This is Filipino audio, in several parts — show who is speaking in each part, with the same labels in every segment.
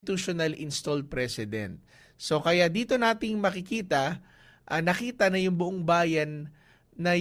Speaker 1: constitutional installed president. So kaya dito nating makikita, nakita na yung buong bayan na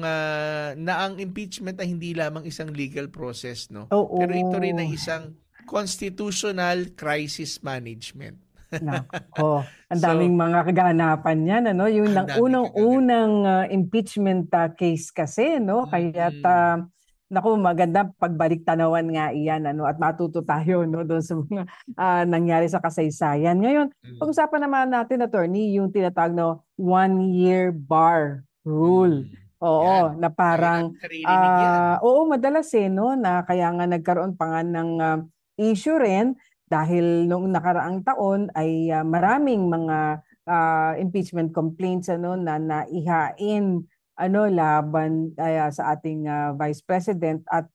Speaker 1: na ang impeachment ay hindi lamang isang legal process, no? Pero ito rin ay
Speaker 2: Oo.
Speaker 1: isang constitutional crisis management.
Speaker 2: Nako, ang daming
Speaker 1: So,
Speaker 2: mga kaganapan niyan, ano? Yung
Speaker 1: ang
Speaker 2: nang
Speaker 1: daming kagagan.
Speaker 2: unang-unang impeachment case kasi, no? Kaya't
Speaker 1: Mm.
Speaker 2: naku, maganda pagbalik-tanawan nga iyan, ano? At matuto tayo, no? Doon sa mga nangyari sa kasaysayan. Ngayon,
Speaker 1: Mm.
Speaker 2: pag-usapan naman natin, attorney, yung tinatawag na one-year bar rule.
Speaker 1: Mm.
Speaker 2: Oo,
Speaker 1: Yan.
Speaker 2: na
Speaker 1: Ngayon
Speaker 2: parang,
Speaker 1: natin naririnig yan.
Speaker 2: oo, madalas no? Na kaya nga nagkaroon pa nga ng issue rin dahil noong nakaraang taon ay maraming mga impeachment complaints na naihain laban sa ating Vice President at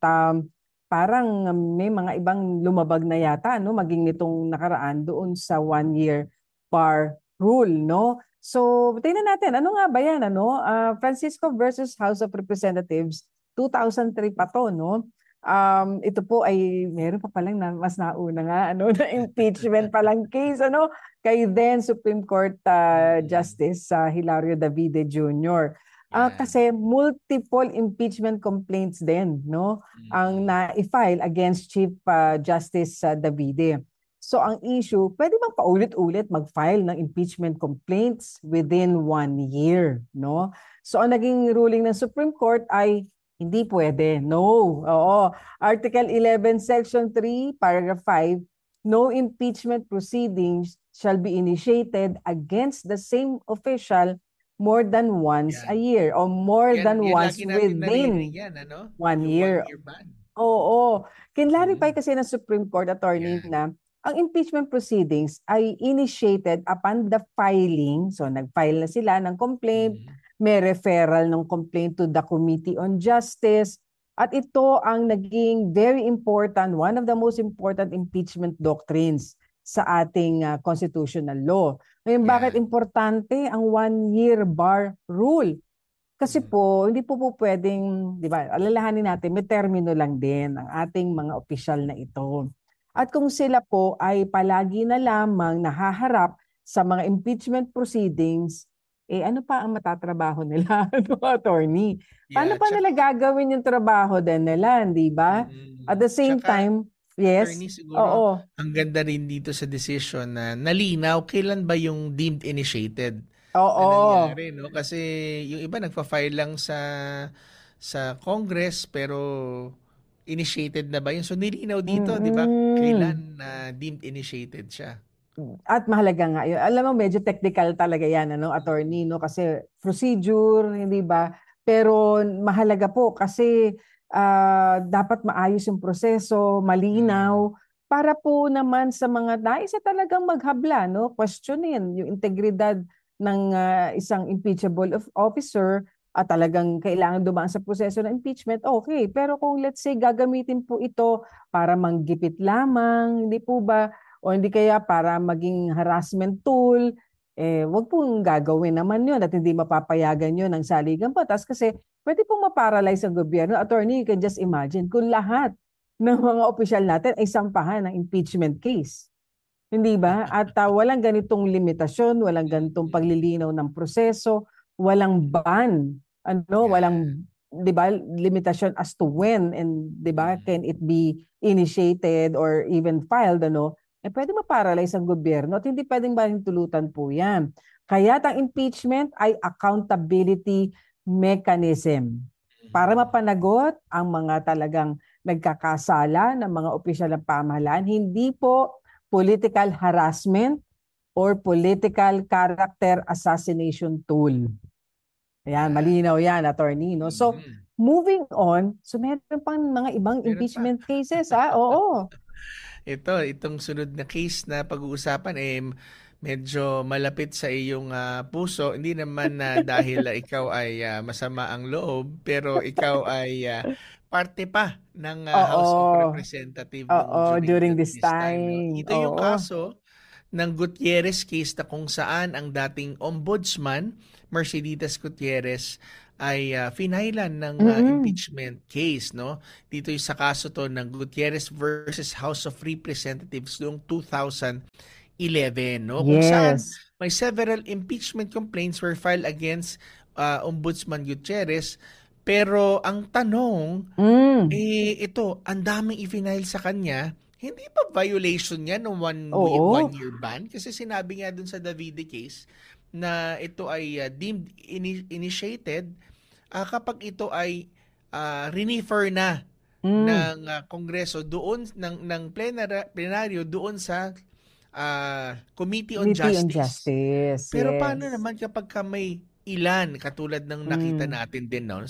Speaker 2: parang may mga ibang lumabag na yata maging nitong nakaraan doon sa one-year bar rule, no? So, tingnan natin ano nga ba yan, Francisco versus House of Representatives 2003 pa to, no? Ito po ay meron pa palang mas nauna nga na impeachment palang case kay then Supreme Court
Speaker 1: Mm.
Speaker 2: Justice Hilario Davide Jr.
Speaker 1: Yan.
Speaker 2: Kasi multiple impeachment complaints din ang
Speaker 1: Mm.
Speaker 2: na-file against Chief Justice Davide. So ang issue, pwede bang paulit-ulit mag-file ng impeachment complaints within 1 year, no? So ang naging ruling ng Supreme Court ay hindi pwede. No. Oo. Article 11, Section 3, Paragraph 5, no impeachment proceedings shall be initiated against the same official more than once a
Speaker 1: Yan.
Speaker 2: year or more
Speaker 1: Yan,
Speaker 2: than
Speaker 1: yan
Speaker 2: once
Speaker 1: lagi natin naririnig
Speaker 2: within
Speaker 1: yan,
Speaker 2: 1 year.
Speaker 1: 1 year ban.
Speaker 2: Oo. Kinlarify
Speaker 1: Mm.
Speaker 2: kasi ng Supreme Court attorney
Speaker 1: Yan.
Speaker 2: na ang impeachment proceedings ay initiated upon the filing. So nag-file na sila ng complaint,
Speaker 1: Mm.
Speaker 2: may referral ng complaint to the Committee on Justice. At ito ang naging very important, one of the most important impeachment doctrines sa ating constitutional law. Ngayon, bakit
Speaker 1: Yan.
Speaker 2: importante ang one-year bar rule? Kasi
Speaker 1: Mm.
Speaker 2: po, hindi po pwedeng, di ba, alalahanin natin, may termino lang din ang ating mga opisyal na ito. At kung sila po ay palagi na lamang nahaharap sa mga impeachment proceedings, ano pa ang matatrabaho nila, attorney? Paano
Speaker 1: Yeah,
Speaker 2: pa nila
Speaker 1: tsaka,
Speaker 2: gagawin yung trabaho din nila, di ba? At the same
Speaker 1: tsaka,
Speaker 2: time, yes,
Speaker 1: attorney, siguro,
Speaker 2: oo.
Speaker 1: ang ganda rin dito sa decision na nalinaw kailan ba yung deemed initiated na
Speaker 2: Oo.
Speaker 1: nangyari, no? Kasi yung iba nagfa-file lang sa Congress pero initiated na ba yun? So nilinaw dito, 'di ba?
Speaker 2: Mm-mm.
Speaker 1: Kailan na deemed initiated siya.
Speaker 2: At mahalaga nga yun. Alam mo, medyo technical talaga yan, attorney, no? Kasi procedure, hindi ba? Pero mahalaga po kasi dapat maayos yung proseso,
Speaker 1: Mm.
Speaker 2: malinaw, para po naman sa mga nais na talagang maghabla, no? Questionin yung integridad ng isang impeachable officer at talagang kailangan dumaan sa proseso ng impeachment, okay. Pero kung let's say gagamitin po ito para manggipit lamang, hindi po ba? O hindi kaya para maging harassment tool, wag pong gagawin naman yun at hindi mapapayagan yun ng saligang batas kasi pwede pong maparalyze ang gobyerno. Attorney, you can just imagine kung lahat ng mga opisyal natin ay sampahan ng impeachment case. Hindi ba? At walang ganitong limitasyon, walang ganitong
Speaker 1: Mm.
Speaker 2: paglilinaw ng proseso, walang ban,
Speaker 1: Yan.
Speaker 2: walang 'di ba limitasyon as to when and 'di ba
Speaker 1: Mm.
Speaker 2: can it be initiated or even filed pwede ma-paralyze ang gobyerno at hindi pwedeng balintulutan po 'yan. Kaya ang impeachment ay accountability mechanism para
Speaker 1: Mm.
Speaker 2: mapanagot ang mga talagang nagkakasala ng mga opisyal ng pamahalaan, hindi po political harassment or political character assassination tool. Ayan,
Speaker 1: Yan.
Speaker 2: malinaw yan, attorney. No? So,
Speaker 1: Mm.
Speaker 2: moving on, so meron pang mga ibang
Speaker 1: Meron pa.
Speaker 2: impeachment cases, Oo.
Speaker 1: Itong sunod na case na pag-uusapan medyo malapit sa iyong puso. Hindi naman na dahil ikaw ay masama ang loob, pero ikaw ay parte pa ng House of
Speaker 2: Oo.
Speaker 1: Representative nung
Speaker 2: Oo,
Speaker 1: during
Speaker 2: during this
Speaker 1: this time. No?
Speaker 2: time.
Speaker 1: Ito yung
Speaker 2: Oo.
Speaker 1: kaso ng Gutierrez case na kung saan ang dating ombudsman, Mercedes Gutierrez, ay finailan ng
Speaker 2: Mm-mm.
Speaker 1: impeachment case, no? Dito yung sa kaso to ng Gutierrez versus House of Representatives noong 2011, no? Kung saan
Speaker 2: Yes.
Speaker 1: may several impeachment complaints were filed against Ombudsman Gutierrez, pero ang tanong,
Speaker 2: Mm.
Speaker 1: ito, ang daming i-file sa kanya, hindi ba violation yan ng one
Speaker 2: Oo.
Speaker 1: year ban? Kasi sinabi nga dun sa Davide case na ito ay deemed initiated kapag ito ay refer na
Speaker 2: Mm.
Speaker 1: ng Kongreso doon ng plenaryo doon sa Committee on
Speaker 2: Committee on
Speaker 1: Justice.
Speaker 2: Justice.
Speaker 1: Pero paano
Speaker 2: Yes.
Speaker 1: naman kapag may ilan katulad ng nakita
Speaker 2: Mm.
Speaker 1: natin din no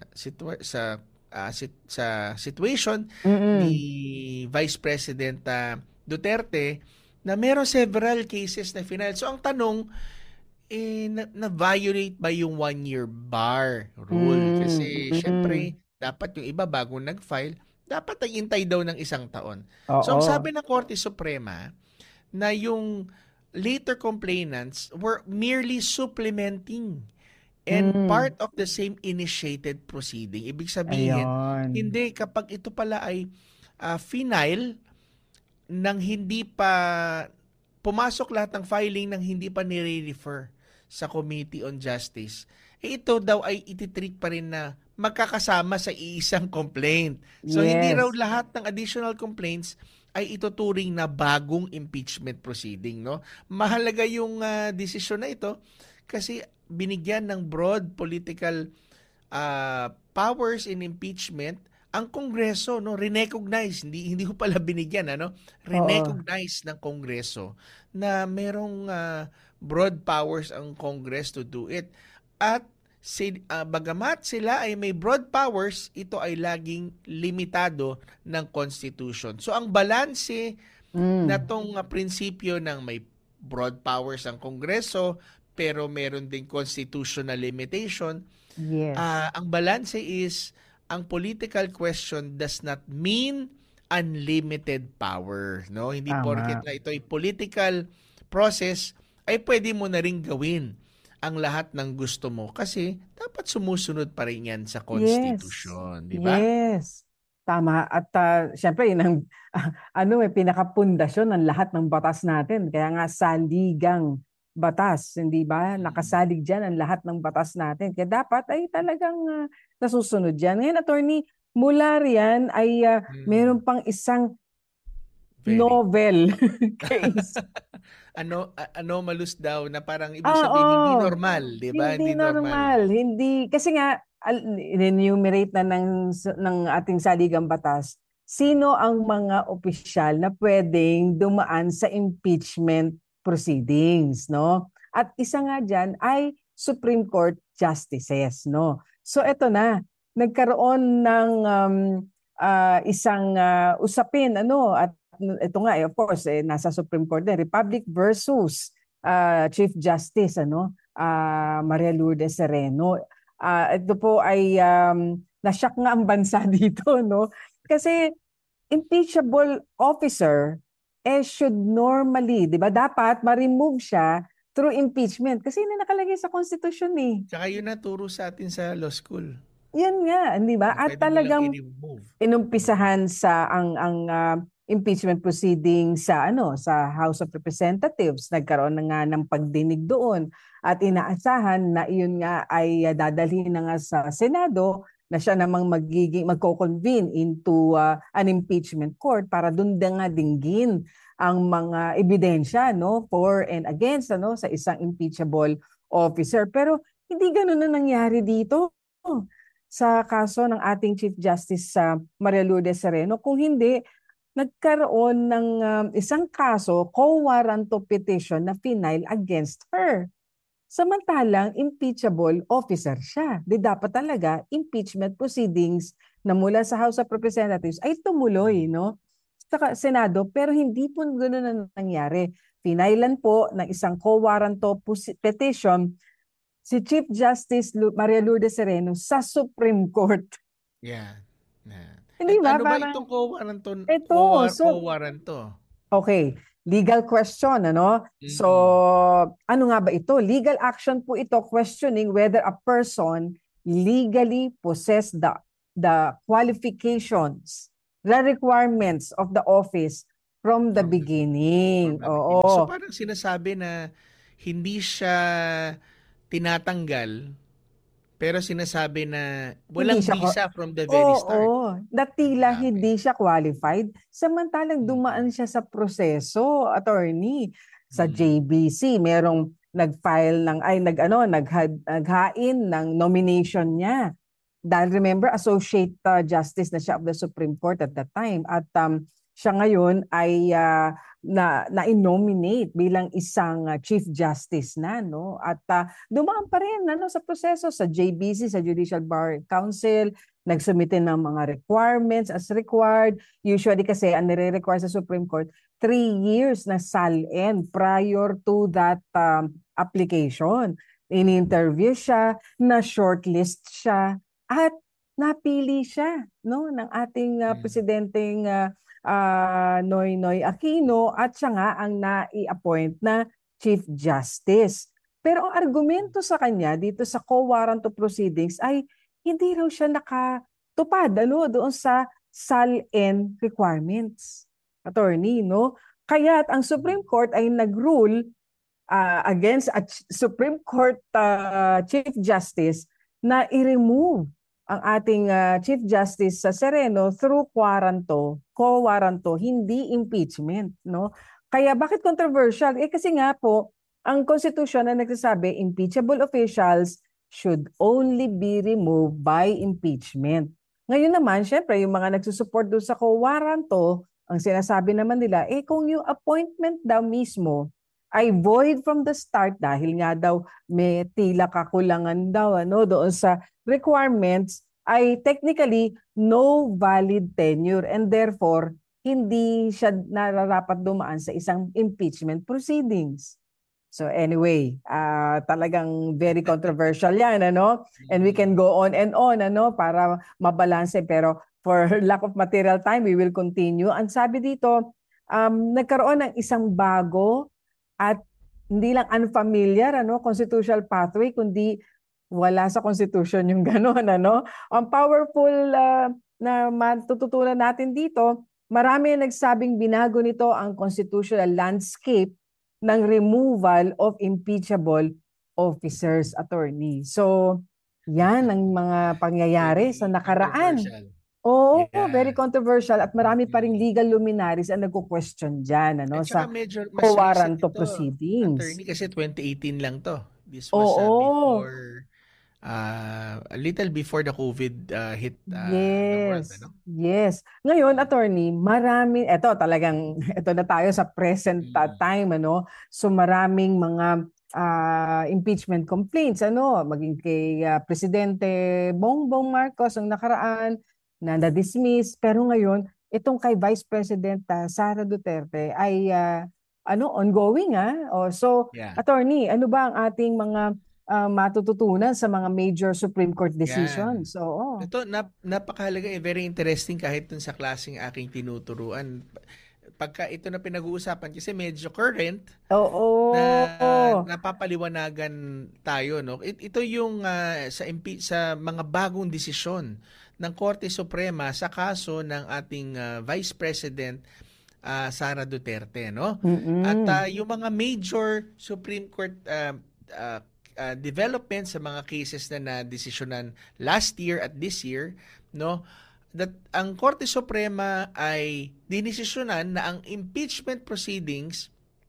Speaker 1: sa situation ni
Speaker 2: Mm-mm.
Speaker 1: Vice President Duterte na meron several cases na final. So ang tanong, na-violate ba yung one-year bar rule?
Speaker 2: Mm.
Speaker 1: Kasi
Speaker 2: Mm.
Speaker 1: syempre, dapat yung iba bago nag-file, dapat naghintay daw ng isang taon. So ang
Speaker 2: Oo.
Speaker 1: sabi ng Korte Suprema, na yung later complainants were merely supplementing and
Speaker 2: Mm.
Speaker 1: part of the same initiated proceeding. Ibig sabihin,
Speaker 2: Ayun.
Speaker 1: hindi kapag ito pala ay final nang hindi pa pumasok lahat ng filing nang hindi pa nire-refer sa Committee on Justice, ito daw ay ititreat pa rin na magkakasama sa iisang complaint. So hindi raw
Speaker 2: Yes.
Speaker 1: lahat ng additional complaints ay ituturing na bagong impeachment proceeding, no? Mahalaga yung desisyon na ito kasi binigyan ng broad political powers in impeachment ang Kongreso, no, recognize, hindi ko pala binigyan, ano,
Speaker 2: Oo.
Speaker 1: recognize ng Kongreso na merong broad powers ang Congress to do it. At bagamat sila ay may broad powers, ito ay laging limitado ng Constitution. So ang balanse na
Speaker 2: Mm.
Speaker 1: tong prinsipyo ng may broad powers ang Kongreso pero meron din constitutional limitation,
Speaker 2: Yes.
Speaker 1: ang balanse is ang political question does not mean unlimited power, no? Hindi porket
Speaker 2: Tama.
Speaker 1: na ito ay political process ay pwede mo na ring gawin ang lahat ng gusto mo kasi dapat sumusunod pa rin yan sa
Speaker 2: Yes.
Speaker 1: Constitution, di ba?
Speaker 2: Yes. Tama. At syempre, yun ang pinakapundasyon ng lahat ng batas natin. Kaya nga saligang batas, hindi ba?
Speaker 1: Mm.
Speaker 2: Nakasalig dyan ang lahat ng batas natin. Kaya dapat ay talagang nasusunod yan. Ngayon, attorney, mula riyan ay meron
Speaker 1: Mm.
Speaker 2: pang isang
Speaker 1: Very.
Speaker 2: novel case.
Speaker 1: Anomalous daw na parang ibig sabihin hindi
Speaker 2: Oo.
Speaker 1: normal, 'di ba?
Speaker 2: Hindi
Speaker 1: Hindi normal.
Speaker 2: normal, hindi kasi nga enumerate na ng ating saligang batas sino ang mga opisyal na pwedeng dumaan sa impeachment proceedings, no? At isa nga diyan ay Supreme Court justices, no? So eto na, nagkaroon ng isang usapin ano at ito nga of course nasa Supreme Court din, Republic versus Chief Justice Maria Lourdes Sereno. Ito po ay nasyak nga ang bansa dito, no? Kasi impeachable officer should normally, 'di ba? Dapat ma-remove siya through impeachment kasi yun na nakalagay sa constitution eh.
Speaker 1: Tsaka yun na turo sa atin sa law school.
Speaker 2: Yan nga, 'di ba? At
Speaker 1: Pwede mo lang
Speaker 2: talagang
Speaker 1: i-remove.
Speaker 2: inumpisahan sa ang impeachment proceeding sa House of Representatives. Nagkaroon na nga ng pagdinig doon at inaasahan na iyon nga ay dadalhin na nga sa Senado na siya namang magko-convene into an impeachment court para doon nga dinggin ang mga ebidensya no for and against sa isang impeachable officer. Pero hindi ganoon na nangyari dito sa kaso ng ating Chief Justice Maria Lourdes Sereno. Kung hindi, nagkaroon ng isang kaso, quo warranto petition na final against her. Samantalang impeachable officer siya. Di dapat talaga impeachment proceedings na mula sa House of Representatives ay tumuloy no sa Senado pero hindi po ganoon na nangyari. Finailan po ng isang quo warranto petition si Chief Justice Maria Lourdes Sereno sa Supreme Court.
Speaker 1: Yeah. Yeah.
Speaker 2: Hindi
Speaker 1: At
Speaker 2: ba?
Speaker 1: ano ba
Speaker 2: Parang
Speaker 1: itong co-warranto?
Speaker 2: ito. So,
Speaker 1: Co-warranto?
Speaker 2: okay. Legal question, ano? So,
Speaker 1: Mm.
Speaker 2: ano nga ba ito? Legal action po ito questioning whether a person legally possess the qualifications, the requirements of the office from the
Speaker 1: From the
Speaker 2: beginning.
Speaker 1: from the beginning. So
Speaker 2: Oo,
Speaker 1: parang sinasabi na hindi siya tinatanggal, pero sinasabi na
Speaker 2: hindi
Speaker 1: walang
Speaker 2: siya
Speaker 1: visa from the very start.
Speaker 2: oo, na
Speaker 1: Ang
Speaker 2: tila
Speaker 1: grabe.
Speaker 2: hindi siya qualified samantalang
Speaker 1: Mm.
Speaker 2: dumaan siya sa proseso, attorney. Sa
Speaker 1: Mm.
Speaker 2: JBC, merong nag-file ng ay naghain ng nomination niya. Dahil remember, Associate Justice na siya of the Supreme Court at that time. At siya ngayon ay na-nominate bilang isang Chief Justice na. No? At dumaan pa rin sa proseso sa JBC, sa Judicial Bar Council, nagsumite ng mga requirements as required. Usually kasi ang nire-require sa Supreme Court, 3 years na SALN prior to that application. In-interview siya, na-shortlist siya, at napili siya ng ating
Speaker 1: Mm.
Speaker 2: presidenteng Noynoy Aquino at siya nga ang nai-appoint na Chief Justice. Pero ang argumento sa kanya dito sa co-warrant of proceedings ay hindi raw siya nakatupad doon sa SALN requirements. Attorney, no? Kaya ang Supreme Court ay nag-rule against a Supreme Court Chief Justice na i-remove ang ating Chief Justice sa Sereno through co-warranto, hindi impeachment, no? Kaya bakit controversial? Kasi nga po, ang konstitusyon na nagsasabi, impeachable officials should only be removed by impeachment. Ngayon naman, syempre, yung mga nagsusupport doon sa co-warranto, ang sinasabi naman nila, kung yung appointment daw mismo ay void from the start dahil nga daw may tila kakulangan daw doon sa requirements, ay technically no valid tenure and therefore hindi siya nararapat dumaan sa isang impeachment proceedings. So anyway, talagang very controversial yan, And we can go on and on, para mabalanse. Pero for lack of material time, we will continue. Ang sabi dito, nagkaroon ng isang bago at hindi lang unfamiliar, constitutional pathway, kundi wala sa constitution yung gano'n, Ang powerful na matututunan natin dito, marami ang nagsabing binago nito ang constitutional landscape ng removal of impeachable officers, attorney. So, yan ang mga pangyayari sa
Speaker 1: Very
Speaker 2: nakaraan.
Speaker 1: controversial.
Speaker 2: Oo, very
Speaker 1: Yeah.
Speaker 2: controversial at marami pa ring legal luminaries ang nagko-question dyan
Speaker 1: At
Speaker 2: sa
Speaker 1: saka medyo mas recent
Speaker 2: co-warranto
Speaker 1: ito,
Speaker 2: proceedings.
Speaker 1: attorney, kasi 2018 lang to. This was
Speaker 2: Oo,
Speaker 1: before, a little before the COVID hit the world,
Speaker 2: yes.
Speaker 1: ano?
Speaker 2: Yes. Ngayon, attorney, marami, eto talagang, eto na tayo sa present
Speaker 1: Mm.
Speaker 2: time, So maraming mga impeachment complaints, maging kay Presidente Bongbong Marcos ang nakaraan na na-dismiss. Pero ngayon, itong kay Vice President Sara Duterte ay ongoing, So,
Speaker 1: Yeah.
Speaker 2: attorney, ano ba ang ating mga matututunan sa mga major Supreme Court
Speaker 1: Yan.
Speaker 2: decisions? Oo.
Speaker 1: Ito, napakahalaga, very interesting kahit dun sa klaseng aking tinuturuan. Pagka ito na pinag-uusapan kasi medyo current, na
Speaker 2: Oo.
Speaker 1: napapaliwanagan tayo, no. Ito yung sa mga bagong desisyon ng Korte Suprema sa kaso ng ating Vice President Sara Duterte, no. At
Speaker 2: Mm-mm.
Speaker 1: yung mga major Supreme Court development sa mga cases na na-desisyonan last year at this year, no, that ang Korte Suprema ay dinesisyonan na ang impeachment proceedings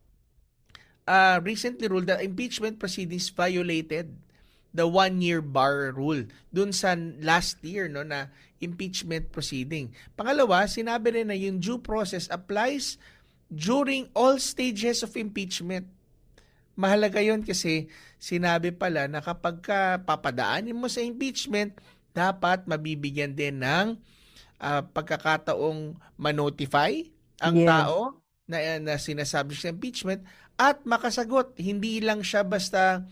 Speaker 1: recently ruled that impeachment proceedings violated the 1-year bar rule dun sa last year, no, na impeachment proceeding. Pangalawa, sinabi rin na yung due process applies during all stages of impeachment. Mahalaga yon kasi sinabi pala na kapag ka papadaanin mo sa impeachment, dapat mabibigyan din ng pagkakataong manotify ang
Speaker 2: Yes.
Speaker 1: tao na sinasabi sa impeachment at makasagot. Hindi lang siya basta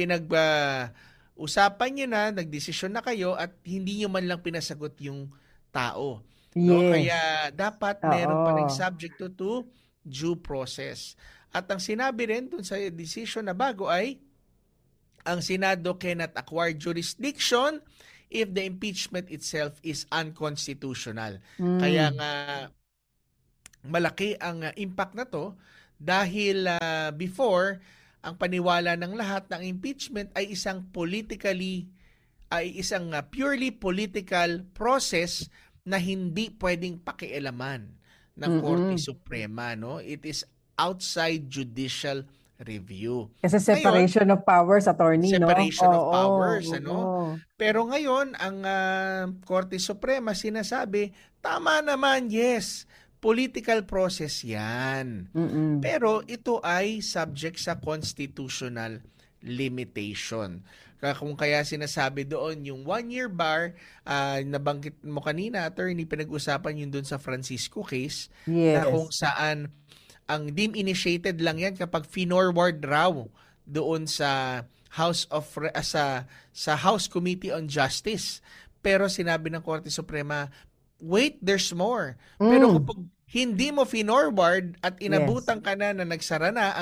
Speaker 1: usapan niyo na, nagdesisyon na kayo at hindi niyo man lang pinasagot yung tao. No?
Speaker 2: Yes.
Speaker 1: Kaya dapat meron pa ring
Speaker 2: Oo.
Speaker 1: subject to due process. At ang sinabi rin dun sa decision na bago ay ang Senado cannot acquire jurisdiction if the impeachment itself is unconstitutional. Kaya
Speaker 2: Mm.
Speaker 1: nga malaki ang impact na to dahil before ang paniwala ng lahat ng impeachment ay isang purely political process na hindi pwedeng pakialaman ng Korte
Speaker 2: Mm-mm.
Speaker 1: Suprema, no? It is outside judicial review.
Speaker 2: Kasi
Speaker 1: Ngayon,
Speaker 2: separation of powers, attorney, no?
Speaker 1: separation of
Speaker 2: Oo,
Speaker 1: powers,
Speaker 2: oo.
Speaker 1: ano? Pero ngayon, ang Korte Suprema sinasabi, tama naman, yes, political process yan.
Speaker 2: Mm-mm.
Speaker 1: Pero ito ay subject sa constitutional limitation. Kung kaya sinasabi doon yung 1-year bar, nabanggit mo kanina, attorney, pinag-usapan yun doon sa Francisco case, na kung
Speaker 2: Yes.
Speaker 1: saan ang deemed initiated lang yan kapag finorward raw doon sa sa House Committee on Justice. Pero sinabi ng Korte Suprema, wait, there's more. Pero
Speaker 2: Mm.
Speaker 1: kapag hindi mo finorward at
Speaker 2: Yes.
Speaker 1: inabutan ka na nagsara na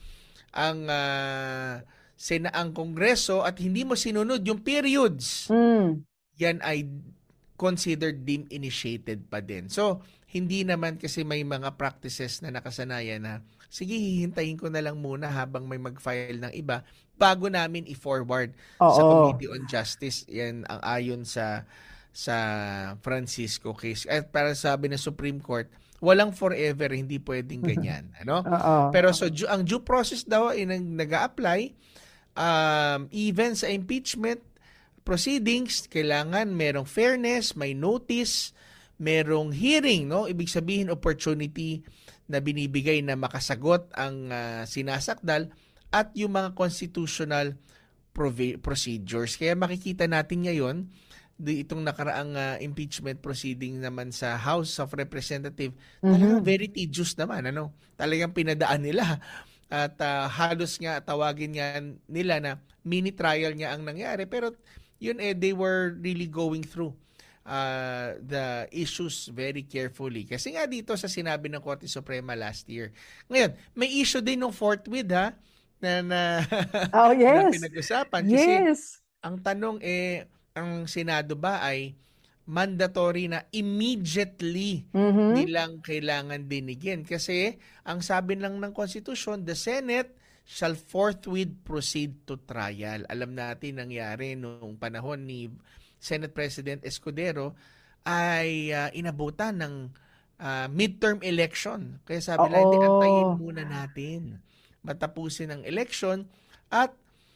Speaker 1: ang Kongreso at hindi mo sinunod yung periods,
Speaker 2: Mm.
Speaker 1: yan ay considered deemed initiated pa din. So, hindi naman kasi may mga practices na nakasanayan na, sige, hihintayin ko na lang muna habang may mag-file ng iba bago namin i-forward sa
Speaker 2: Oo.
Speaker 1: Committee on Justice. Yan ang ayon sa Francisco case. At para sabi ng Supreme Court, walang forever, hindi pwedeng ganyan. Ano?
Speaker 2: Oo.
Speaker 1: Pero so, ang due process daw ay nag-a-apply even sa impeachment proceedings, kailangan merong fairness, may notice, merong hearing, no? Ibig sabihin opportunity na binibigay na makasagot ang sinasakdal at yung mga constitutional procedures. Kaya makikita natin ngayon itong nakaraang impeachment proceeding naman sa House of Representatives, talagang
Speaker 2: Mhm.
Speaker 1: very tedious naman, ano? Talagang pinadaan nila at halos nga tawagin nga nila na mini trial nga ang nangyari, pero yun they were really going through the issues very carefully. Kasi nga dito sa sinabi ng Korte Suprema last year. Ngayon, may issue din ng forthwith na
Speaker 2: Oh,
Speaker 1: na
Speaker 2: yes.
Speaker 1: pinag-usapan kasi
Speaker 2: Yes.
Speaker 1: ang tanong ang Senado ba ay mandatory na immediately
Speaker 2: Mhm.
Speaker 1: nilang kailangan dinigin? Kasi ang sabi lang ng Constitution, the Senate shall forthwith proceed to trial. Alam natin nangyari noong panahon ni Senate President Escudero ay inabutan ng midterm election. Kaya sabi lang, hindi, antayin
Speaker 2: Oo.
Speaker 1: muna natin matapusin ang election at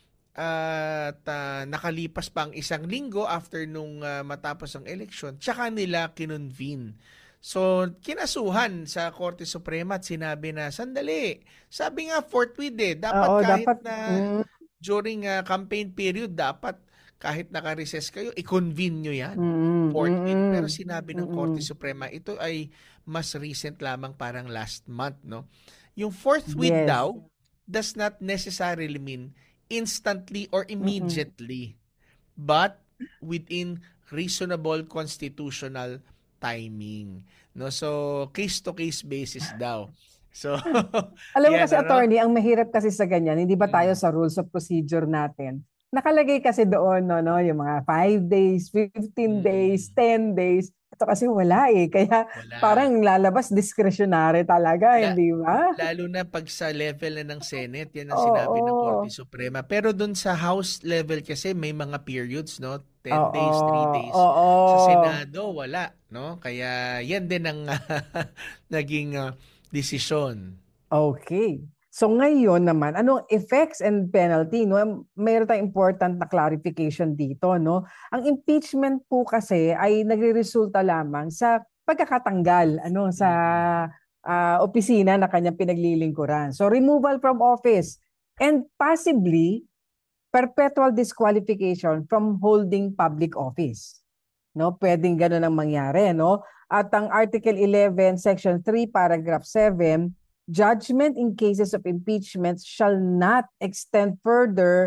Speaker 1: nakalipas pa ang isang linggo after nung matapos ang election, tsaka nila kinonvene. So, kinasuhan sa Korte Suprema at sinabi na, sandali, sabi nga forthwith dapat
Speaker 2: Oo,
Speaker 1: kahit
Speaker 2: dapat
Speaker 1: na during campaign period, dapat kahit naka-recess kayo, i-convene nyo yan.
Speaker 2: mm,
Speaker 1: Forthwith. Pero
Speaker 2: mm,
Speaker 1: sinabi ng Korte
Speaker 2: mm.
Speaker 1: Suprema, ito ay mas recent lamang, parang last month, no? Yung forthwith
Speaker 2: Yes.
Speaker 1: daw does not necessarily mean instantly or
Speaker 2: Mm-mm.
Speaker 1: immediately, but within reasonable constitutional timing. No, so case to case basis daw. So
Speaker 2: Alam mo
Speaker 1: yan
Speaker 2: kasi,
Speaker 1: ano.
Speaker 2: attorney, ang mahirap kasi sa ganyan, hindi ba tayo
Speaker 1: Mm.
Speaker 2: sa rules of procedure natin? Nakalagay kasi doon, no, yung mga 5 days, 15 days,
Speaker 1: Mm.
Speaker 2: 10 days. Ito kasi wala eh. Kaya
Speaker 1: Wala.
Speaker 2: parang lalabas discretionary talaga,
Speaker 1: La,
Speaker 2: hindi ba?
Speaker 1: lalo na pag sa level na ng Senate, yan ang sinabi ng Korte
Speaker 2: Oo.
Speaker 1: Suprema. Pero dun sa House level kasi may mga periods, no? 10
Speaker 2: Oo.
Speaker 1: days, 3 days. Sa
Speaker 2: Oo.
Speaker 1: Senado, wala, no? Kaya yan din ang naging desisyon.
Speaker 2: Okay. So ngayon naman, anong effects and penalty, no? Mayroon tayong important na clarification dito, no? Ang impeachment po kasi ay nagreresulta lamang sa pagkakatanggal sa
Speaker 1: Mm.
Speaker 2: opisina na kanyang pinaglilingkuran. So removal from office and possibly perpetual disqualification from holding public office. No, pwedeng gano'n ang mangyari, no? At ang Article 11, Section 3, Paragraph 7, judgment in cases of impeachment shall not extend further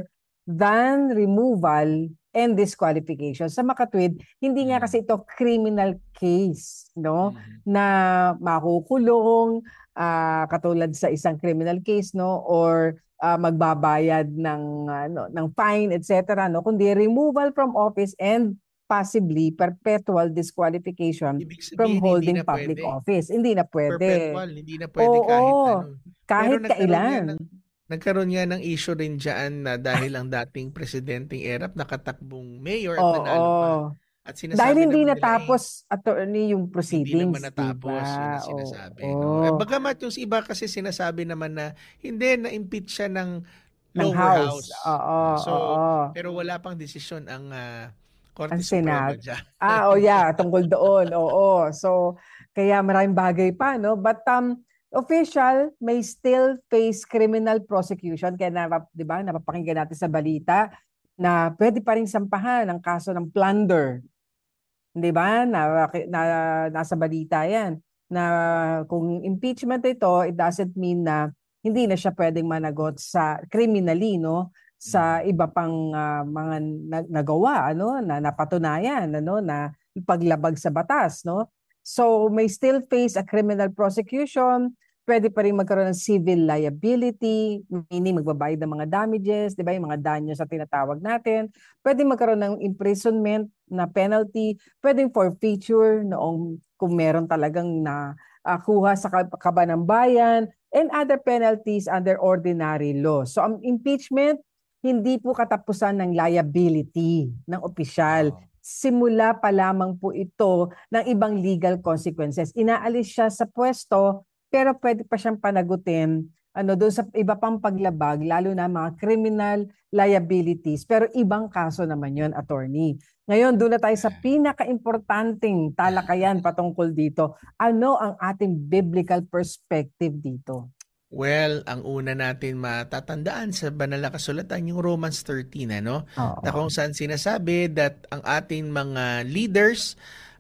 Speaker 2: than removal and disqualification. Sa makatwid, hindi nga kasi ito criminal case, no? Na makukulong, katulad sa isang criminal case, no? Or magbabayad ng fine, etc., no? Kundi removal from office and possibly perpetual disqualification
Speaker 1: Ibig
Speaker 2: from
Speaker 1: sabihin, hindi
Speaker 2: holding
Speaker 1: na
Speaker 2: public
Speaker 1: pwede.
Speaker 2: office. Hindi na pwede.
Speaker 1: Perpetual, hindi na pwede kahit
Speaker 2: Oo,
Speaker 1: ano. Pero
Speaker 2: kahit kailan.
Speaker 1: nagkaroon nga ng issue rin diyan na dahil ang dating presidenteng Erap nakatakbong mayor at nanalo pa.
Speaker 2: Oo.
Speaker 1: At
Speaker 2: Dahil
Speaker 1: sinasabi
Speaker 2: hindi
Speaker 1: naman nila
Speaker 2: natapos, attorney, yung
Speaker 1: hindi naman
Speaker 2: proceedings, di
Speaker 1: natapos, yun
Speaker 2: ba?
Speaker 1: ang sinasabi, no?
Speaker 2: Oo.
Speaker 1: Bagamat yung iba kasi sinasabi naman na hindi, na-impeach siya ng
Speaker 2: Ng
Speaker 1: lower
Speaker 2: House.
Speaker 1: house.
Speaker 2: Oo,
Speaker 1: So,
Speaker 2: oo.
Speaker 1: pero wala pang desisyon ang
Speaker 2: Ang
Speaker 1: Korte Suprema
Speaker 2: Senado.
Speaker 1: diyan.
Speaker 2: Oh yeah, tungkol doon. Oo. So, kaya maraming bagay pa, no? But official may still face criminal prosecution. Kaya, di ba, napapakinggan natin sa balita na pwede pa rin sampahan ang kaso ng plunder. Di ba? Nasa balita yan. Na kung impeachment ito, it doesn't mean na hindi na siya pwedeng managot sa criminally, no? Sa iba pang mga nagawa, ano, na napatunayan, ano, na paglabag sa batas, no? So may still face a criminal prosecution, pwede pa rin magkaroon ng civil liability, meaning magbabayad ng mga damages, di ba, yung mga danyo sa tinatawag natin. Pwede magkaroon ng imprisonment na penalty, pwedeng forfeiture noong kung meron talagang na kuha sa kaba ng bayan, and other penalties under ordinary law. So ang impeachment, hindi po katapusan ng liability ng opisyal. Simula pa lamang po ito ng ibang legal consequences. Inaalis siya sa pwesto, pero pwede pa siyang panagutin doon sa iba pang paglabag, lalo na mga criminal liabilities. Pero ibang kaso naman yon, attorney. Ngayon, doon na tayo sa pinaka-importanting talakayan patungkol dito. Ano ang ating biblical perspective dito?
Speaker 1: Well, ang una natin matatandaan sa banal na kasulatan yung Romans 13, ano? Na kung saan sinasabi that ang ating mga leaders,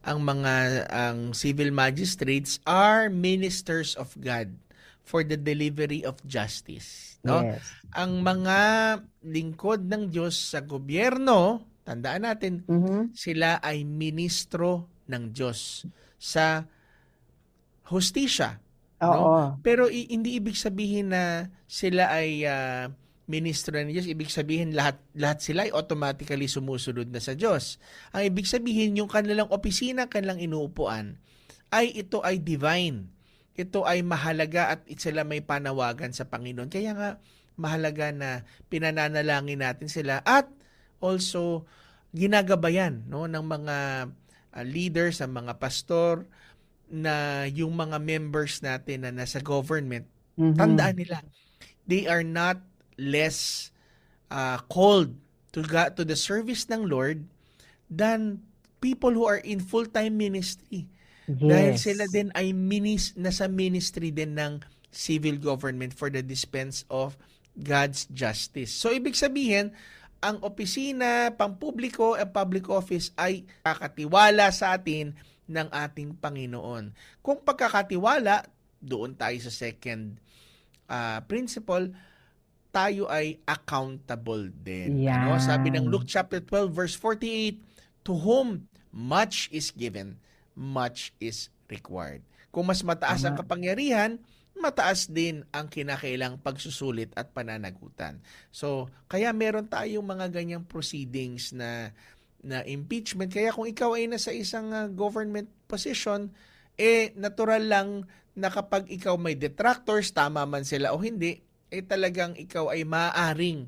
Speaker 1: ang civil magistrates are ministers of God for the delivery of justice, no?
Speaker 2: Yes.
Speaker 1: Ang mga lingkod ng Diyos sa gobyerno, tandaan natin, sila ay ministro ng Diyos sa hustisya. No? Pero hindi ibig sabihin na sila ay ministro ng Diyos. Ibig sabihin lahat sila ay automatically sumusunod na sa Diyos. Ang ibig sabihin yung kanilang opisina, kanilang inuupuan, ito ay divine. Ito ay mahalaga at sila may panawagan sa Panginoon. Kaya nga mahalaga na pinananalangin natin sila at also ginagabayan, no, ng mga leaders, ng mga pastor, na yung mga members natin na nasa government, tandaan nila, they are not less called to the service ng Lord than people who are in full-time ministry. Yes. Dahil sila din ay nasa ministry din ng civil government for the dispense of God's justice. So, ibig sabihin, ang opisina, pampubliko, public office ay kakatiwala sa atin ng ating Panginoon. Kung pagkakatiwala, doon tayo sa second principle, tayo ay accountable din. Ano? Sabi ng Luke chapter 12 verse 48, to whom much is given, much is required. Kung mas mataas ang kapangyarihan, mataas din ang kinakailang pagsusulit at pananagutan. So, kaya meron tayong mga ganyang proceedings na impeachment. Kaya kung ikaw ay nasa isang government position, natural lang na kapag ikaw may detractors, tama man sila o hindi, talagang ikaw ay maaaring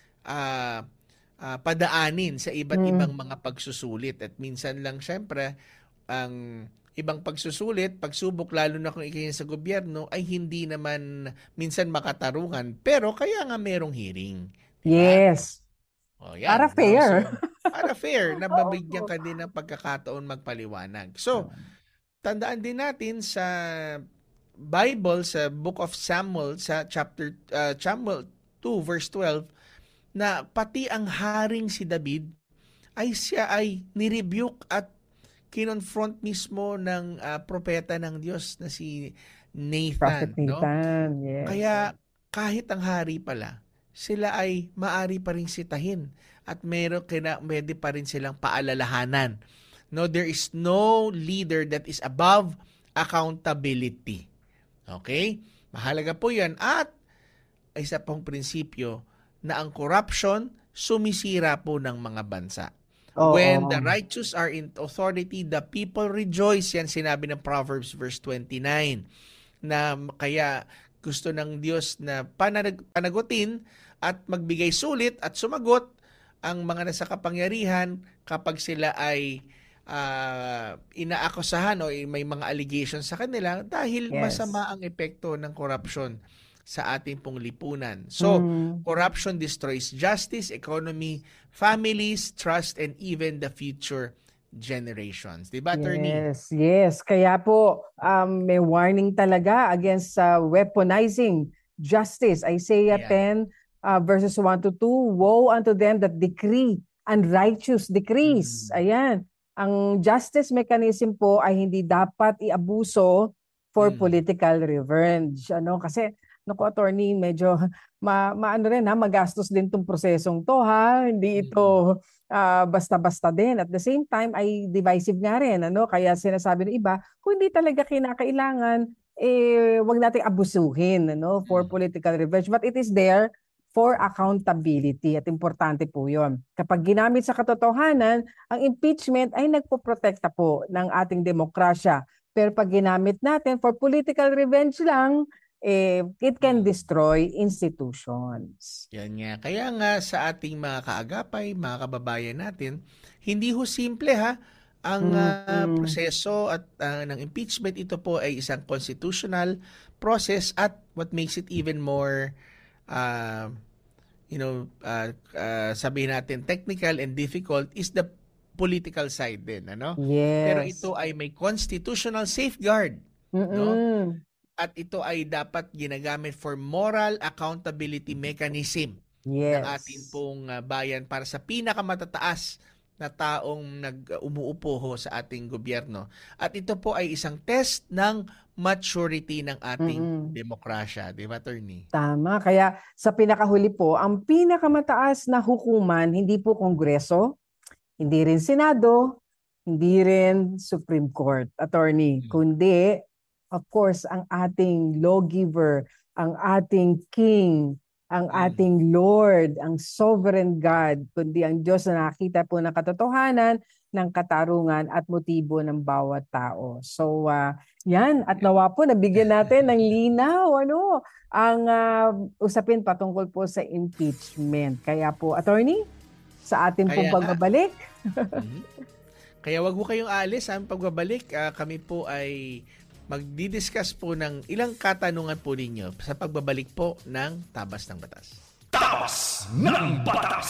Speaker 1: padaanin sa iba't ibang mga pagsusulit. At minsan lang, syempre, ang ibang pagsusulit, pagsubok, lalo na kung ikaw sa gobyerno, ay hindi naman minsan makatarungan. Pero kaya nga merong hearing. Diba?
Speaker 2: Yes.
Speaker 1: Yan,
Speaker 2: para fair.
Speaker 1: So, para fair, na mabigyan ka din ng pagkakataon magpaliwanag. So, tandaan din natin sa Bible, sa Book of Samuel, sa Samuel 2 verse 12, na pati ang haring si David siya ay nirebuke at kinonfront mismo ng propeta ng Diyos na si Nathan.
Speaker 2: Prophet Nathan, no? Yes.
Speaker 1: Kaya kahit ang hari pala, sila ay maari pa rin sitahin at pwede pa rin silang paalalahanan. No, there is no leader that is above accountability. Okay? Mahalaga po yan. At isa pong prinsipyo na ang corruption sumisira po ng mga bansa. When the righteous are in authority, the people rejoice. Yan sinabi ng Proverbs verse 29. Na kaya gusto ng Diyos na panagutin at magbigay sulit at sumagot ang mga nasa kapangyarihan kapag sila ay inaakusahan o may mga allegations sa kanila dahil masama ang epekto ng corruption sa ating pong lipunan. So, corruption destroys justice, economy, families, trust, and even the future generations. Diba, Attorney?
Speaker 2: Yes. Kaya po, may warning talaga against weaponizing justice. Isaiah 10 verses 1 to 2, woe unto them that decree unrighteous decrees. Ayan. Ang justice mechanism po ay hindi dapat iabuso for political revenge. Kasi Attorney, medyo magastos din tong prosesong to, ha. Hindi ito basta-basta din. At the same time ay divisive nga rin, Kaya sinasabi ng iba, kung hindi talaga kinakailangan, wag nating abusuhin, for political revenge. But it is there for accountability at importante po 'yon. Kapag ginamit sa katotohanan, ang impeachment ay nagpoprotekta po ng ating demokrasya. Pero pag ginamit natin for political revenge lang, it can destroy institutions.
Speaker 1: Yan nga. Kaya nga sa ating mga kaagapay, mga kababayan natin, hindi ho simple ang proseso at ng impeachment. Ito po ay isang constitutional process at what makes it even more sabihin natin technical and difficult is the political side din,
Speaker 2: Yes.
Speaker 1: Pero ito ay may constitutional safeguard, no? At ito ay dapat ginagamit for moral accountability mechanism ng ating pong bayan para sa pinakamatataas na taong umuupo ho sa ating gobyerno. At ito po ay isang test ng maturity ng ating demokrasya. Di ba, Attorney?
Speaker 2: Tama. Kaya sa pinakahuli po, ang pinakamataas na hukuman, hindi po Kongreso, hindi rin Senado, hindi rin Supreme Court, Attorney, kundi of course, ang ating lawgiver, ang ating king, ang ating Lord, ang sovereign God, kundi ang Diyos na nakita po ng katotohanan, ng katarungan at motibo ng bawat tao. So, yan. At nawa po, nabigyan natin ng linaw, ang usapin patungkol po sa impeachment. Kaya po, Attorney, sa ating pong pagbabalik.
Speaker 1: Kaya wag po kayong alis. Sa pagbabalik, kami po ay magdidiscuss po ng ilang katanungan po ninyo sa pagbabalik po ng Tabas ng Batas.
Speaker 3: Tabas ng Batas!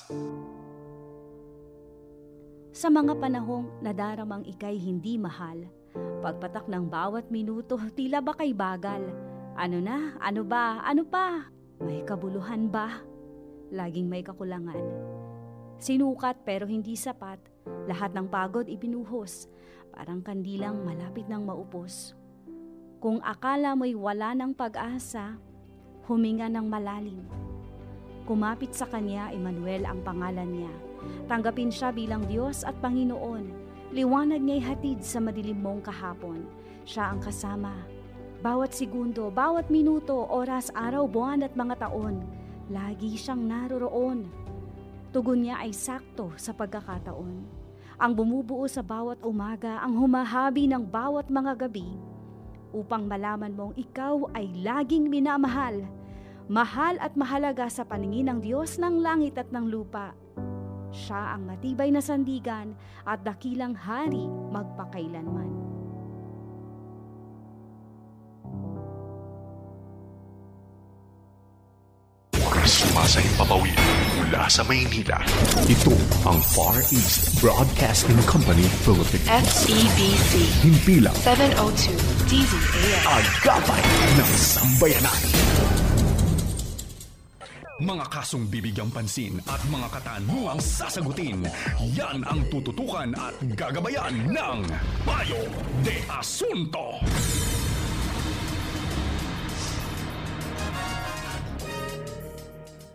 Speaker 4: Sa mga panahong nadaramang ika'y hindi mahal, pagpatak ng bawat minuto tila ba kay bagal? Ano na? Ano ba? Ano pa? May kabuluhan ba? Laging may kakulangan. Sinukat pero hindi sapat, lahat ng pagod ibinuhos, parang kandilang malapit ng maupos. Kung akala mo'y wala ng pag-asa, huminga ng malalim. Kumapit sa Kanya, Emmanuel ang pangalan niya. Tanggapin siya bilang Diyos at Panginoon. Liwanag niya'y hatid sa madilim mong kahapon. Siya ang kasama. Bawat segundo, bawat minuto, oras, araw, buwan at mga taon, lagi siyang naroroon. Tugon niya ay sakto sa pagkakataon. Ang bumubuo sa bawat umaga, ang humahabi ng bawat mga gabi, upang malaman mong ikaw ay laging minamahal, mahal at mahalaga sa paningin ng Diyos ng langit at ng lupa. Siya ang matibay na sandigan at dakilang hari magpakailanman.
Speaker 3: Sumasahimpapawid mula sa Maynila. Ito ang Far East Broadcasting Company Philippines.
Speaker 5: FEBC.
Speaker 3: Himpilang
Speaker 5: 702 DZAM.
Speaker 3: Agapay ng Sambayanan. Mga kasong bibigyang pansin at mga katanungang sasagutin, yan ang tututukan at gagabayan ng Payo de Asunto.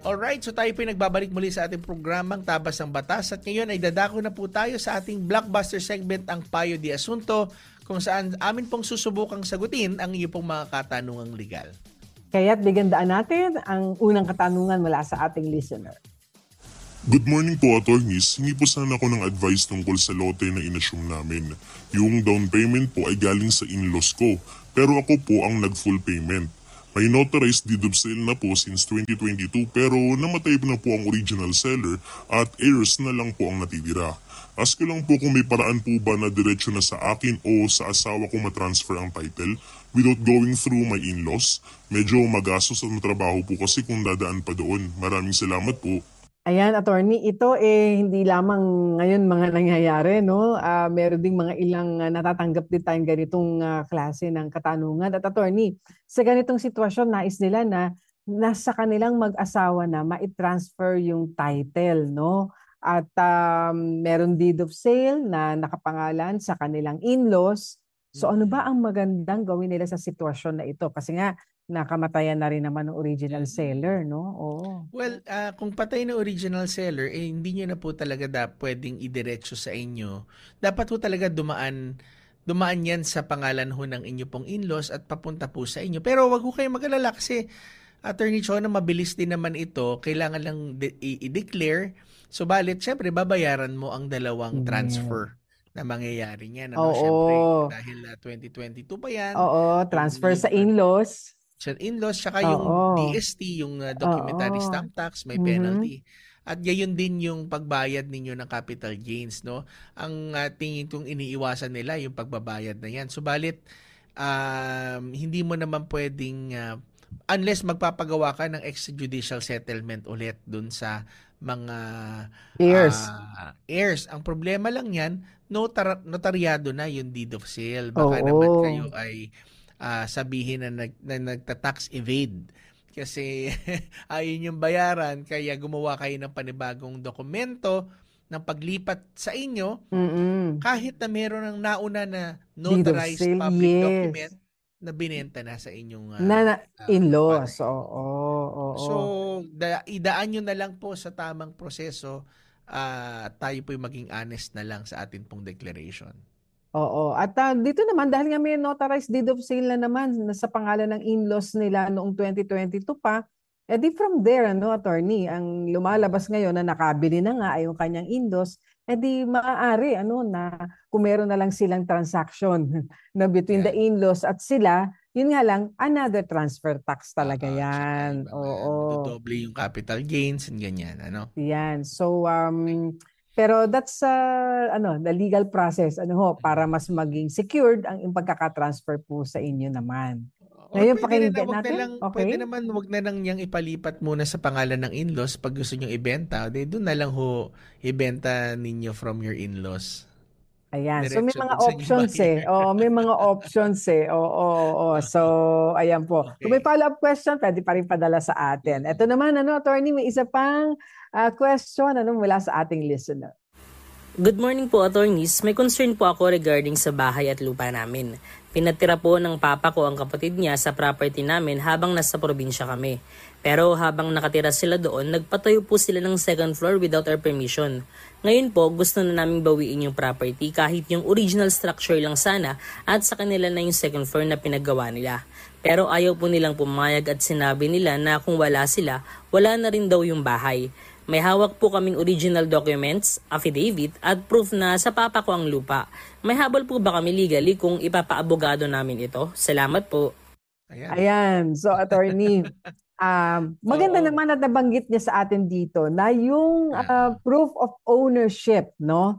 Speaker 1: Alright, so tayo po ay nagbabalik muli sa ating programang Tabas ng Batas at ngayon ay dadako na po tayo sa ating blockbuster segment, ang Payo de Asunto, kung saan amin pong susubukang sagutin ang iyo pong mga katanungang legal.
Speaker 2: Kaya't bigandaan natin ang unang katanungan mula sa ating listener.
Speaker 6: Good morning po, attorneys. Hingi po sana ako ng advice tungkol sa lote na inassume namin. Yung down payment po ay galing sa in-laws ko, pero ako po ang nag-full payment. May notarized deed of sale na po since 2022 pero namatay na po ang original seller at heirs na lang po ang natitira. Ask ko lang po kung may paraan po ba na diretso na sa akin o sa asawa ko matransfer ang title without going through my in-laws. Medyo magastos at matrabaho po kasi kung dadaan pa doon. Maraming salamat po.
Speaker 2: Ayan, attorney, ito hindi lamang ngayon mga nangyayari, no? Meron ding mga ilang natatanggap din tayong ganitong klase ng katanungan. At attorney, sa ganitong sitwasyon, nais nila na nasa kanilang mag-asawa na ma-transfer yung title, no? At meron deed of sale na nakapangalan sa kanilang in-laws. So ano ba ang magandang gawin nila sa sitwasyon na ito? Kasi nga, nakamatayan na rin naman ng original seller, no? Oo.
Speaker 1: Well, kung patay na original seller, hindi nyo na po talaga pwedeng idiretso sa inyo. Dapat po talaga dumaan yan sa pangalan ho ng inyo pong in-laws at papunta po sa inyo. Pero wag ho kayong mag-alala kasi Attorney Chona, mabilis din naman ito. Kailangan lang i-declare. Subalit, syempre, babayaran mo ang dalawang transfer na mangyayari niyan. Ano? Syempre, dahil 2022 pa yan.
Speaker 2: Oo, transfer sa in-laws.
Speaker 1: Sa in-laws, tsaka yung DST, yung documentary stamp tax, may penalty. At gayon din yung pagbayad ninyo ng capital gains, no? Ang tingin kong iniiwasan nila yung pagbabayad na yan. Subalit, hindi mo naman pwedeng, unless magpapagawa ka ng extrajudicial settlement ulit dun sa mga heirs. Ang problema lang yan, notaryado na yung deed of sale. Baka naman kayo ay sabihin na nagta-tax evade kasi ayun yung bayaran, kaya gumawa kayo ng panibagong dokumento ng paglipat sa inyo kahit na meron ng nauna na notarized public document na binenta na sa inyong
Speaker 2: in-laws.
Speaker 1: So, idaan nyo na lang po sa tamang proseso, tayo po'y maging honest na lang sa atin pong declaration.
Speaker 2: Oo. At dito naman, dahil nga may notarized deed of sale na naman sa pangalan ng in-laws nila noong 2022 pa, edi from there, attorney, ang lumalabas ngayon na nakabili na nga ay yung kanyang in-laws, edi maaari, na kung meron na lang silang transaction na between the in-laws at sila, yun nga lang, another transfer tax talaga yan. Oo.
Speaker 1: Doble yung capital gains and ganyan,
Speaker 2: Yan. So, pero that's the legal process para mas maging secured ang pagkaka-transfer po sa inyo naman. Ngayon pakinggan natin.
Speaker 1: Pwede naman wag na lang niyang ipalipat muna sa pangalan ng in-laws pag gusto niyo ibenta. Doon na lang ho ibenta ninyo from your in-laws.
Speaker 2: Ayan. So may mga options may mga options Oo. So ayan po.
Speaker 1: Okay.
Speaker 2: Kung may follow-up question, pwede pa rin padala sa atin. Ito naman attorney, may isa pang question mula sa ating listener.
Speaker 7: Good morning po, attorneys. May concern po ako regarding sa bahay at lupa namin. Pinatira po ng papa ko ang kapatid niya sa property namin habang nasa probinsya kami. Pero habang nakatira sila doon, nagpatayo po sila ng second floor without our permission. Ngayon po, gusto na naming bawiin yung property kahit yung original structure lang sana at sa kanila na yung second floor na pinagawa nila. Pero ayaw po nilang pumayag at sinabi nila na kung wala sila, wala na rin daw yung bahay. May hawak po kaming original documents, affidavit at proof na sa papa ko ang lupa. May habol po ba kami legally kung ipapaabogado namin ito? Salamat po.
Speaker 2: Ayan. So attorney, maganda naman at nabanggit niya sa atin dito na yung proof of ownership,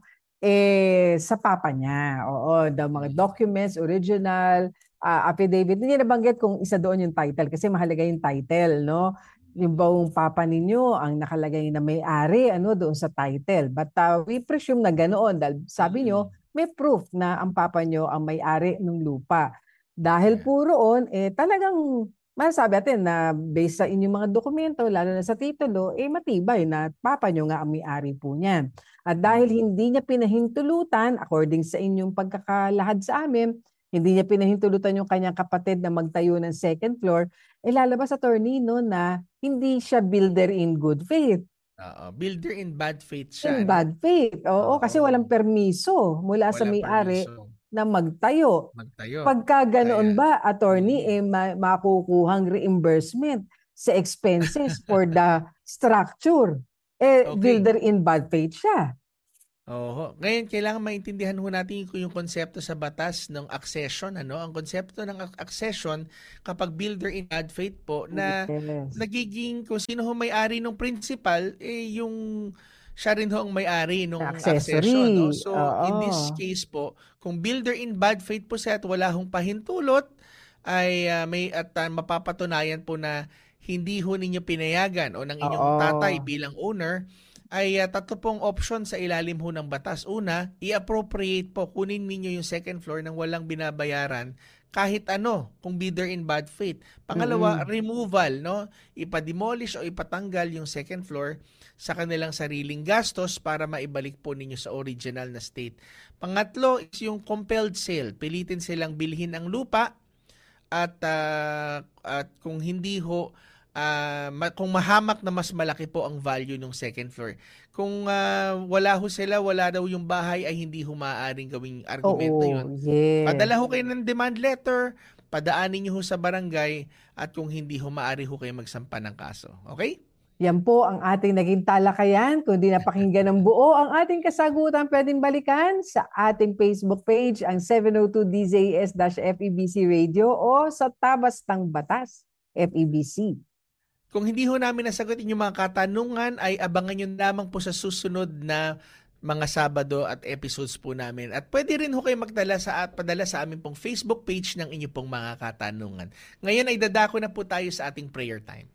Speaker 2: sa papa niya. Oo, the mga documents, original, affidavit. Hindi nabanggit kung isa doon yung title kasi mahalaga yung title, yung buong papa ninyo ang nakalagay na may-ari doon sa title. But we presume na ganoon dahil sabi nyo, may proof na ang papa nyo ang may-ari ng lupa. Dahil po roon, talagang masasabi natin na based sa inyong mga dokumento, lalo na sa titulo, matibay na papa nyo nga ang may-ari po niyan. At dahil hindi niya pinahintulutan, according sa inyong pagkakalahad sa amin, hindi niya pinahintulutan yung kanyang kapatid na magtayo ng second floor, lalabas attorney na hindi siya builder in good faith.
Speaker 1: Builder in bad faith siya.
Speaker 2: In bad faith. Oo, kasi walang permiso mula sa
Speaker 1: Walang
Speaker 2: may-ari
Speaker 1: permiso
Speaker 2: na magtayo.
Speaker 1: magtayo.
Speaker 2: Pagka ganoon
Speaker 1: Kaya-
Speaker 2: ba, attorney, makukuhang reimbursement sa expenses for the structure.
Speaker 1: Okay.
Speaker 2: Builder in bad faith siya.
Speaker 1: Oo. Ngayon, kailangan maintindihan ho natin yung konsepto sa batas ng accession. Ang konsepto ng accession, kapag builder in bad faith po, na
Speaker 2: Yes.
Speaker 1: nagiging kung sino ho may-ari ng principal, yung siya rin ho ang may-ari ng
Speaker 2: Accessory.
Speaker 1: accession. No? So, in
Speaker 2: Oo.
Speaker 1: this case po, kung builder in bad faith po siya at wala hong pahintulot, ay mapapatunayan po na hindi ho ninyo pinayagan o ng inyong
Speaker 2: Oo.
Speaker 1: tatay bilang owner, ay tatlo pong option sa ilalim ho ng batas. Una, i-appropriate po, kunin ninyo yung second floor nang walang binabayaran kahit ano kung bidder in bad faith. Pangalawa, removal, no? Ipa-demolish o ipatanggal yung second floor sa kanilang sariling gastos para maibalik po ninyo sa original na state. Pangatlo is yung compelled sale. Pilitin silang bilhin ang lupa at kung hindi ho kung mahamak na mas malaki po ang value ng second floor. Kung wala ho sila, wala daw yung bahay, ay hindi ho maaaring gawing argumento yun.
Speaker 2: Yes.
Speaker 1: Padala ho kayo ng demand letter, padaanin nyo ho sa barangay, at kung hindi ho maaari ho kayo magsampa ng kaso. Okay?
Speaker 2: Yan po ang ating naging talakayan. Kung di napakinggan ng buo ang ating kasagutan, pwedeng balikan sa ating Facebook page, ang 702 DZAS-FEBC Radio o sa Tabas ng Batas, FEBC.
Speaker 1: Kung hindi ho namin nasagot inyong mga katanungan, ay abangan nyo lamang po sa susunod na mga Sabado at episodes po namin. At pwede rin ho kayo padala sa aming pong Facebook page ng inyong pong mga katanungan. Ngayon ay dadako na po tayo sa ating prayer time.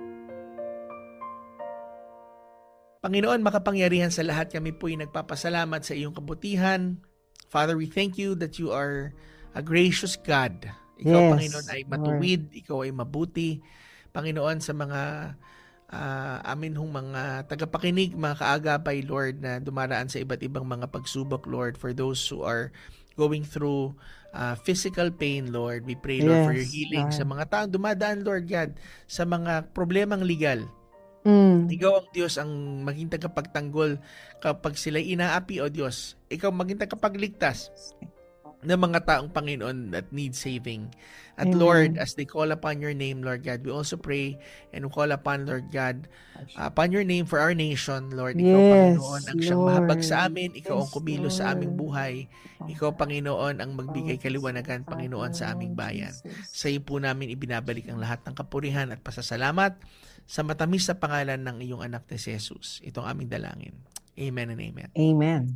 Speaker 1: Panginoon, makapangyarihan sa lahat, kami po ay nagpapasalamat sa iyong kabutihan. Father, we thank you that you are a gracious God. Ikaw,
Speaker 2: Yes,
Speaker 1: Panginoon, ay matuwid, ikaw ay mabuti. Panginoon, sa mga amin hong mga tagapakinig, mga kaagapay, Lord, na dumaraan sa iba't ibang mga pagsubok, Lord, for those who are going through physical pain, Lord, we pray, Lord, for your
Speaker 2: Yes,
Speaker 1: healing.
Speaker 2: Lord.
Speaker 1: Sa mga taong dumadaan, Lord God, sa mga problemang legal, Ikaw ang Diyos ang maging tagapagtanggol kapag sila'y inaapi, O Diyos. Ikaw maging tagapagligtas ng mga taong Panginoon that need saving. At
Speaker 2: Amen.
Speaker 1: Lord, as they call upon your name, Lord God, we also pray and call upon, Lord God, upon your name for our nation, Lord. Ikaw,
Speaker 2: Yes,
Speaker 1: Panginoon, ang siyang
Speaker 2: Lord.
Speaker 1: mahabag sa amin. Ikaw ang
Speaker 2: Yes,
Speaker 1: kumilos sa aming
Speaker 2: Lord.
Speaker 1: buhay. Ikaw, Panginoon, ang magbigay kaliwanagan, Panginoon, sa aming bayan. Sa iyo po namin ibinabalik ang lahat ng kapurihan at pasasalamat sa matamis sa pangalan ng iyong anak na si Jesus. Itong aming dalangin. Amen and amen.
Speaker 2: Amen.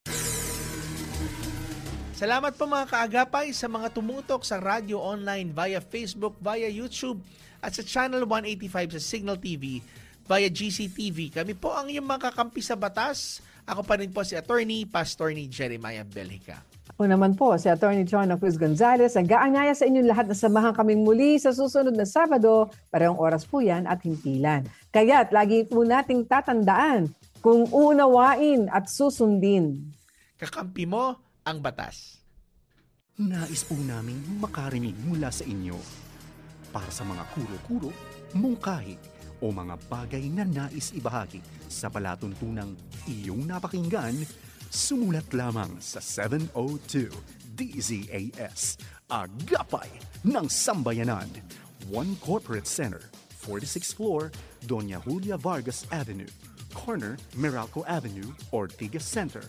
Speaker 1: Salamat po mga kaagapay sa mga tumutok sa radyo online via Facebook, via YouTube at sa Channel 185 sa Signal TV via GCTV. Kami po ang iyong mga kakampi sa batas. Ako pa rin po si Attorney Pastor ni Jeremiah Belhica.
Speaker 2: Ako naman po, si Attorney John Cruz Gonzalez. Nag-aanyaya sa inyong lahat na samahan kaming muli sa susunod na Sabado. Parehong oras po yan at himpilan. Kaya't lagi po nating tatandaan kung uunawain at susundin.
Speaker 1: Kakampi mo ang batas.
Speaker 3: Nais po naming makarinig mula sa inyo. Para sa mga kuro-kuro, mungkahi, o mga bagay na nais ibahagi sa palatuntunang iyong napakinggan, sumulat lamang sa 702 DZAS, Agapay ng Sambayanan. 1 Corporate Center, 46th floor, Doña Julia Vargas Avenue, corner Meralco Avenue, Ortigas Center,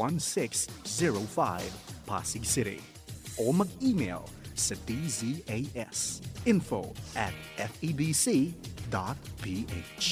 Speaker 3: 1605, Pasig City. O mag-email sa dzas info@febc.ph.